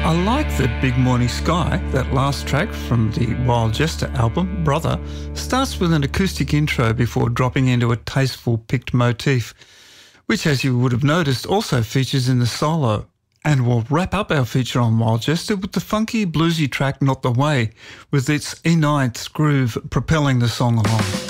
I like the Big Morning Sky. That last track from the Wild Jester album, Brother, starts with an acoustic intro before dropping into a tasteful picked motif, which, as you would have noticed, also features in the solo. And we'll wrap up our feature on Wild Jester with the funky bluesy track Not the Way, with its E9th groove propelling the song along.